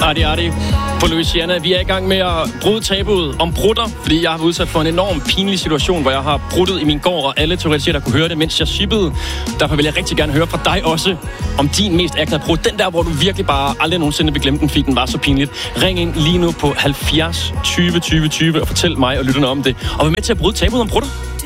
Arti på Louisiana. Vi er i gang med at bryde tabuet om brutter, fordi jeg har været udsat for en enorm pinlig situation, hvor jeg har bruttet i min gård, og alle teoretisk set kunne høre det, mens jeg shippede. Derfor vil jeg rigtig gerne høre fra dig også, om din mest akavede brud. Den der, hvor du virkelig bare aldrig nogensinde vil glemme den, fordi den var så pinligt. Ring ind lige nu på 70 20 20 20 og fortæl mig og lytterne om det. Og vær med til at bryde tabuet om brutter.